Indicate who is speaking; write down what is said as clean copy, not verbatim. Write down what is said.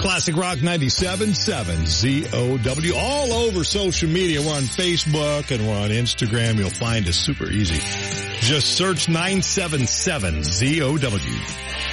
Speaker 1: Classic Rock 97.7 ZOW. All over social media. We're on Facebook and we're on Instagram. You'll find us super easy. Just search 977 ZOW.